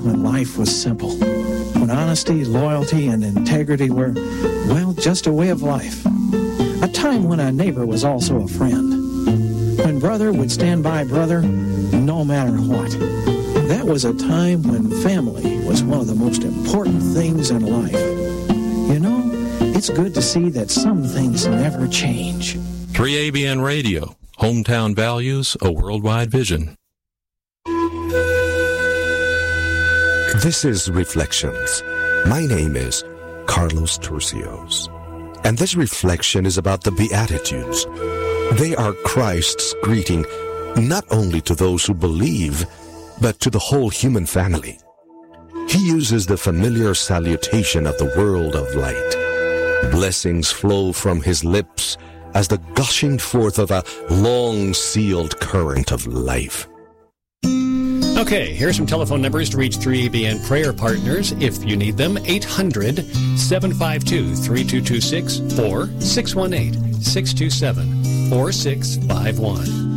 when life was simple, when honesty, loyalty, and integrity were, well, just a way of life. A time when a neighbor was also a friend, when brother would stand by brother no matter what. That was a time when family was one of the most important things in life. You know, it's good to see that some things never change. 3ABN Radio, hometown values, a worldwide vision. This is Reflections. My name is Carlos Turcios, and this reflection is about the Beatitudes. They are Christ's greeting not only to those who believe, but to the whole human family. He uses the familiar salutation of the world of light. Blessings flow from his lips as the gushing forth of a long-sealed current of life. Okay, here's some telephone numbers to reach 3ABN prayer partners if you need them. 800-752-3226 or 618-627-4651.